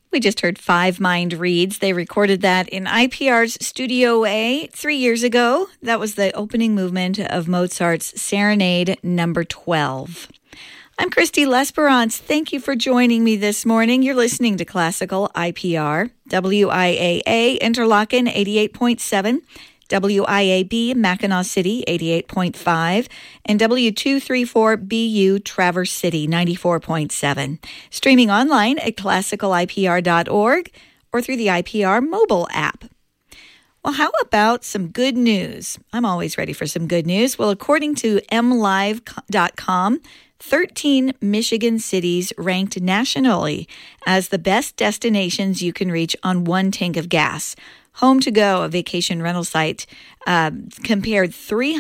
We just heard Five Mind Reads. They recorded that in IPR's Studio A 3 years ago. That was the opening movement of Mozart's Serenade Number 12. I'm Christy Lesperance. Thank you for joining me this morning. You're listening to Classical IPR, WIAA Interlochen 88.7, WIAB Mackinac City 88.5, and W234BU Traverse City 94.7. Streaming online at classicalipr.org or through the IPR mobile app. Well, how about some good news? I'm always ready for some good news. Well, according to mlive.com, 13 Michigan cities ranked nationally as the best destinations you can reach on one tank of gas. Home to Go, a vacation rental site, compared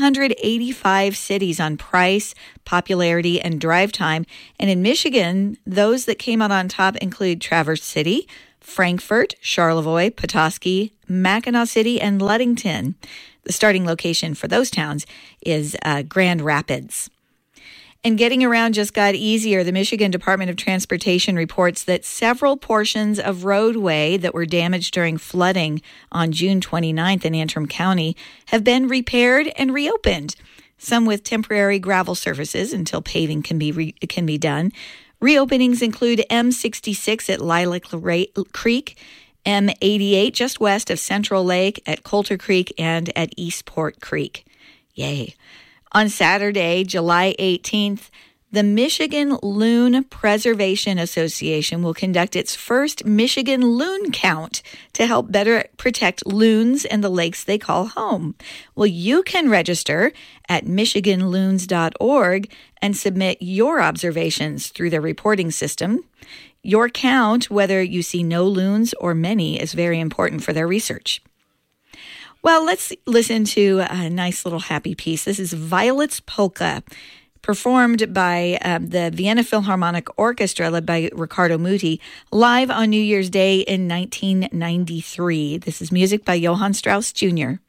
385 cities on price, popularity, and drive time. And in Michigan, those that came out on top include Traverse City, Frankfort, Charlevoix, Petoskey, Mackinac City, and Ludington. The starting location for those towns is Grand Rapids. And getting around just got easier. The Michigan Department of Transportation reports that several portions of roadway that were damaged during flooding on June 29th in Antrim County have been repaired and reopened, some with temporary gravel surfaces until paving can be done. Reopenings include M66 at Lilac Creek, M88 just west of Central Lake at Coulter Creek and at Eastport Creek. Yay. On Saturday, July 18th, the Michigan Loon Preservation Association will conduct its first Michigan Loon Count to help better protect loons and the lakes they call home. Well, you can register at michiganloons.org and submit your observations through their reporting system. Your count, whether you see no loons or many, is very important for their research. Well, let's listen to a nice little happy piece. This is Violet's Polka, performed by the Vienna Philharmonic Orchestra, led by Riccardo Muti, live on New Year's Day in 1993. This is music by Johann Strauss Jr.